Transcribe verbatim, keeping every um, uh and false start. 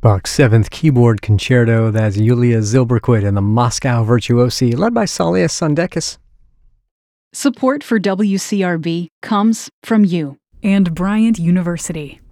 Bach's Seventh Keyboard Concerto. That's Yulia Zilberquit and the Moscow Virtuosi, led by Saulius Sandekis. Support for W C R B comes from you and Bryant University.